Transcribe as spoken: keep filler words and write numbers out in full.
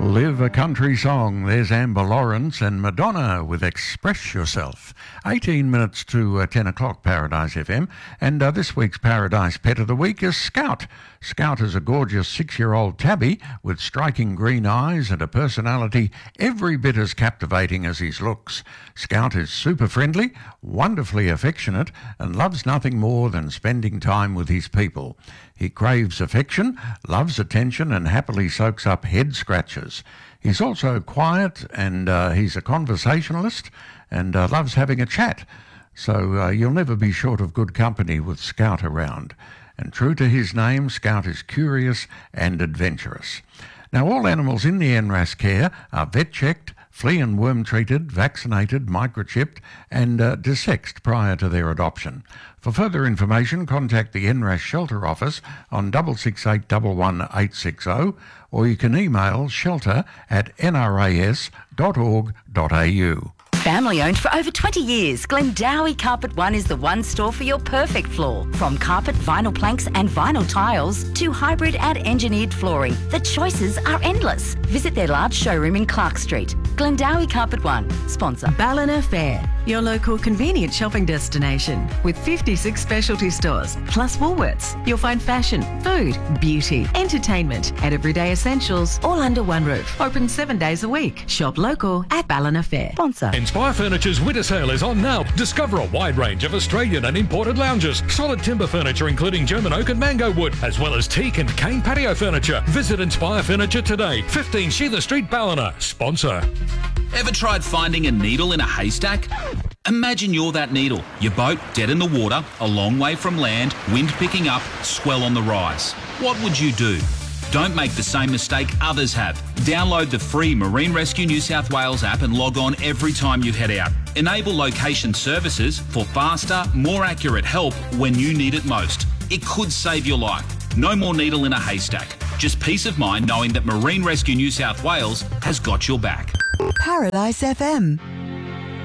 Live a Country Song. There's Amber Lawrence and Madonna with Express Yourself. eighteen minutes to uh, ten o'clock, Paradise F M. And uh, this week's Paradise Pet of the Week is Scout. Scout is a gorgeous six-year-old tabby with striking green eyes and a personality every bit as captivating as his looks. Scout is super friendly, wonderfully affectionate, and loves nothing more than spending time with his people. He craves affection, loves attention, and happily soaks up head scratches. He's also quiet, and uh, he's a conversationalist and uh, loves having a chat. So uh, you'll never be short of good company with Scout around. And true to his name, Scout is curious and adventurous. Now, all animals in the N R A S care are vet-checked, flea and worm treated, vaccinated, microchipped and uh, desexed prior to their adoption. For further information, contact the N R A S Shelter Office on six six eight one one eight six zero or you can email shelter at n r a s dot org dot a u. Family owned for over twenty years, Glendowie Carpet One is the one store for your perfect floor. From carpet, vinyl planks and vinyl tiles to hybrid and engineered flooring, the choices are endless. Visit their large showroom in Clark Street. Glendowie Carpet One, sponsor Ballina Fair, your local convenient shopping destination with fifty-six specialty stores plus Woolworths. You'll find fashion, food, beauty, entertainment and everyday essentials all under one roof. Open seven days a week. Shop local at Ballina Fair. sponsor. Inspire Furniture's winter sale is on now. Discover a wide range of Australian and imported lounges, solid timber furniture including German oak and mango wood, as well as teak and cane patio furniture. Visit Inspire Furniture today. fifteen Sheila Street, Ballina. Sponsor. Ever tried finding a needle in a haystack? Imagine you're that needle. Your boat dead in the water, a long way from land, wind picking up, swell on the rise. What would you do? Don't make the same mistake others have. Download the free Marine Rescue New South Wales app and log on every time you head out. Enable location services for faster, more accurate help when you need it most. It could save your life. No more needle in a haystack. Just peace of mind knowing that Marine Rescue New South Wales has got your back. Paradise F M.